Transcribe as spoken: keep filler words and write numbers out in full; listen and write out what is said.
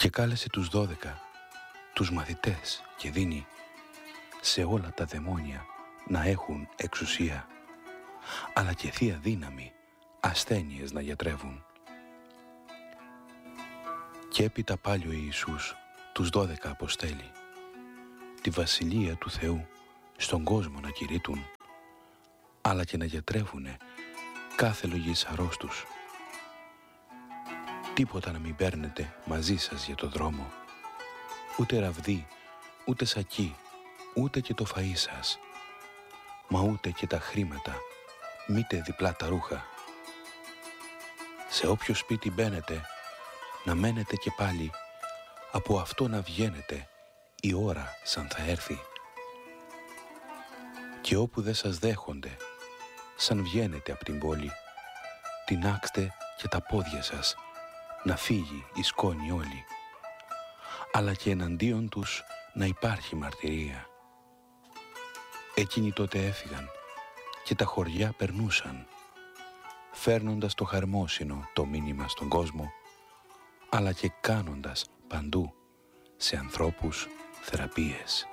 Και κάλεσε τους δώδεκα, τους μαθητές, και δίνει σε όλα τα δαιμόνια να έχουν εξουσία, αλλά και θεία δύναμη ασθένειες να γιατρεύουν. Και έπειτα πάλι ο Ιησούς τους δώδεκα αποστέλει, τη Βασιλεία του Θεού στον κόσμο να κηρύττουν, αλλά και να γιατρεύουνε κάθε λογής αρρώστους. Τίποτα να μην παίρνετε μαζί σας για το δρόμο, ούτε ραβδί, ούτε σακί, ούτε και το φαΐ σας, μα ούτε και τα χρήματα, μήτε διπλά τα ρούχα. Σε όποιο σπίτι μπαίνετε, να μένετε και πάλι, από αυτό να βγαίνετε η ώρα σαν θα έρθει. Και όπου δεν σας δέχονται, σαν βγαίνετε από την πόλη, τινάξτε και τα πόδια σας, να φύγει η σκόνη όλη, αλλά και εναντίον τους να υπάρχει μαρτυρία. Εκείνοι τότε έφυγαν και τα χωριά περνούσαν, φέρνοντας το χαρμόσυνο το μήνυμα στον κόσμο, αλλά και κάνοντας παντού σε ανθρώπους θεραπείες.